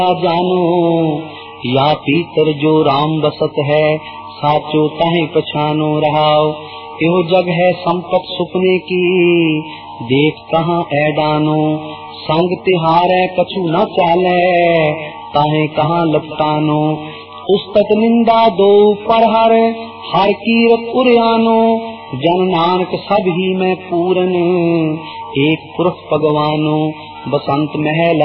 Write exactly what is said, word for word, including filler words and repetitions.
जानो या पीतर जो राम बसत है, साचो ताहि पछानो रहाओ। यो जग है संपत सुपने की, देख कहाँ ऐडानो। संग तिहारे कछु न चाले, ताहे कहाँ लपटानो। उस्तत निंदा दो पर हर, हर कीरत उरियानो। जन नानक सब ही में पूरन, एक पुरुष भगवानो। बसंत महल